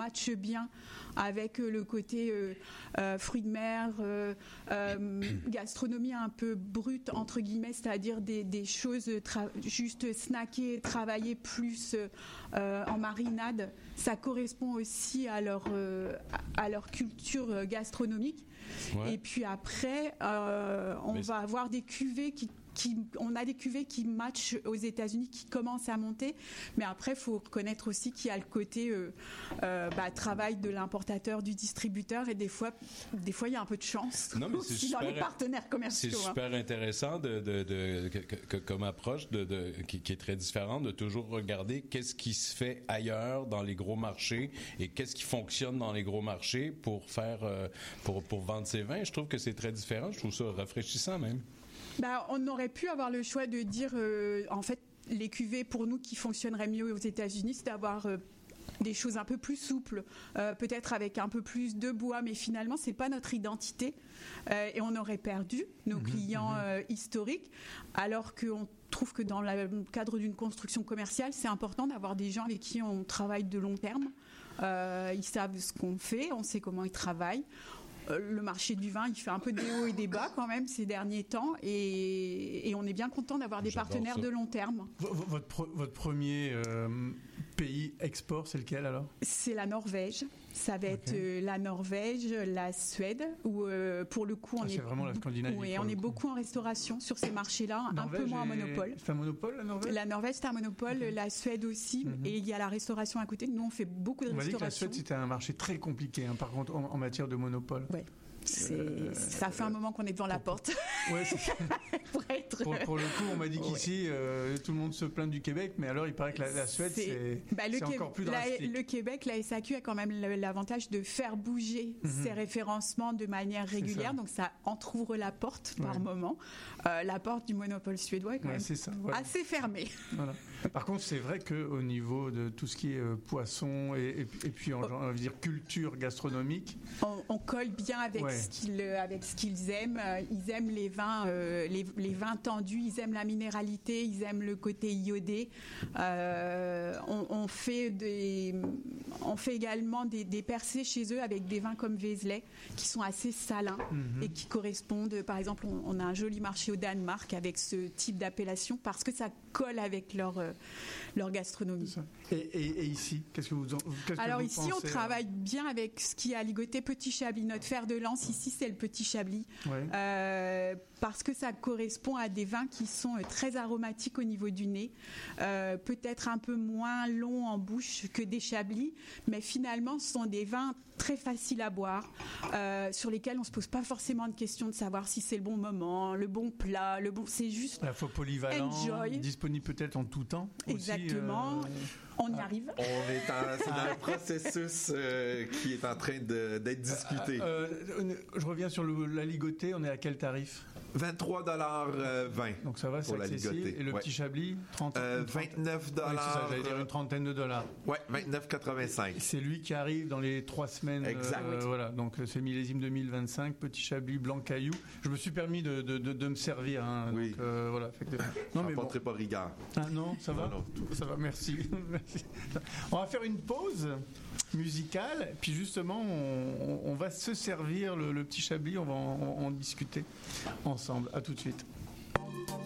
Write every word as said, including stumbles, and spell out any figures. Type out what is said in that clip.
matche bien avec le côté euh, euh, fruits de mer, euh, euh, gastronomie un peu brute entre guillemets, c'est-à-dire des, des choses tra- juste snacker, travailler plus euh, en marinade. Ça correspond aussi à leur euh, à leur culture gastronomique. Ouais. Et puis après, euh, on Mais va avoir des cuvées qui Qui, on a des cuvées qui matchent aux États-Unis, qui commencent à monter, mais après il faut reconnaître aussi qu'il y a le côté euh, euh, bah, travail de l'importateur, du distributeur, et des fois, des fois il y a un peu de chance non, mais c'est aussi super, dans les partenaires commerciaux. C'est super hein. intéressant de, de, de, que, que, comme approche de, de, qui, qui est très différente, de toujours regarder qu'est-ce qui se fait ailleurs dans les gros marchés et qu'est-ce qui fonctionne dans les gros marchés pour faire euh, pour, pour vendre ses vins. Je trouve que c'est très différent. Je trouve ça rafraîchissant même. Ben, on aurait pu avoir le choix de dire, euh, en fait, les cuvées pour nous qui fonctionneraient mieux aux États-Unis, c'est d'avoir euh, des choses un peu plus souples, euh, peut-être avec un peu plus de bois, mais finalement, c'est pas notre identité, euh, et on aurait perdu nos mmh, clients mmh. Euh, historiques, alors qu'on trouve que dans la, le cadre d'une construction commerciale, c'est important d'avoir des gens avec qui on travaille de long terme. Euh, ils savent ce qu'on fait, on sait comment ils travaillent. Le marché du vin, il fait un peu des hauts et des bas quand même ces derniers temps, et, et on est bien content d'avoir des J'adore partenaires ça. de long terme. V- votre, votre premier euh, pays export, c'est lequel alors ? C'est la Norvège. Ça va être okay. euh, la Norvège, la Suède, où euh, pour le coup on ah, est, c'est vraiment la Scandinavie. Oui, on est beaucoup en restauration sur ces marchés-là, Norvège un peu moins en monopole. C'est un monopole la Norvège ? La Norvège c'est un monopole, okay. La Suède aussi, mm-hmm. et il y a la restauration à côté. Nous on fait beaucoup de on restauration. On m'a dit que la Suède c'était un marché très compliqué, hein, par contre en, en matière de monopole. Ouais. C'est, euh, ça fait un moment qu'on est devant la porte. Ouais, c'est pour, être... pour, pour le coup, on m'a dit qu'ici, ouais. euh, tout le monde se plaint du Québec, mais alors il paraît que la, la Suède, c'est, c'est, bah, le c'est Québec, encore plus drastique. La, le Québec, la S A Q a quand même l'avantage de faire bouger mm-hmm. ses référencements de manière régulière, ça. donc ça entrouvre la porte ouais. par moment. Euh, la porte du monopole suédois est quand ouais, même c'est ça, voilà. assez fermée. Voilà. Par contre, c'est vrai qu'au niveau de tout ce qui est euh, poisson et, et, et puis, on, oh. on va dire, culture gastronomique... On, on colle bien avec ouais. ce qu'ils, avec ce qu'ils aiment. Ils aiment les vins, euh, les, les vins tendus, ils aiment la minéralité, ils aiment le côté iodé. Euh, on, on, fait des, on fait également des, des percées chez eux avec des vins comme Vézelay qui sont assez salins mm-hmm. et qui correspondent. Par exemple, on, on a un joli marché au Danemark avec ce type d'appellation parce que ça colle avec leur, euh, leur gastronomie. Et, et, et ici, qu'est-ce que vous, qu'est-ce Alors que vous ici, pensez, on travaille bien avec ce qui est à ligoter Petit Chablis. Notre fer de lance ici, c'est le Petit Chablis. Ouais. Euh, parce que ça correspond à des vins qui sont très aromatiques au niveau du nez, euh, peut-être un peu moins longs en bouche que des Chablis, mais finalement ce sont des vins très faciles à boire, euh, sur lesquels on ne se pose pas forcément de questions de savoir si c'est le bon moment, le bon plat, le bon, c'est juste la fois polyvalent, enjoy. Disponible peut-être en tout temps. Exactement. Aussi, euh... On y arrive. On est en, c'est dans le processus euh, qui est en train de, d'être discuté. Euh, euh, je reviens sur le, la ligotée. On est à quel tarif ? vingt-trois dollars vingt. Donc ça va, c'est accessible. Et le ouais. petit Chablis, trente euh, vingt-neuf dollars. Oui, c'est ça, j'allais dire une trentaine de dollars. Ouais, vingt-neuf quatre-vingt-cinq. C'est lui qui arrive dans les trois semaines. Exact. Euh, voilà, donc c'est millésime deux mille vingt-cinq, petit Chablis blanc caillou. Je me suis permis de, de, de, de me servir. Hein, oui. Donc, euh, voilà. Non, mais bon. Pas rigueur. Ah non, ça va. Non, non. Ça va, merci. merci. On va faire une pause musicale, puis justement, on, on va se servir le, le petit Chablis. On va en, en discuter ensemble. À tout de suite.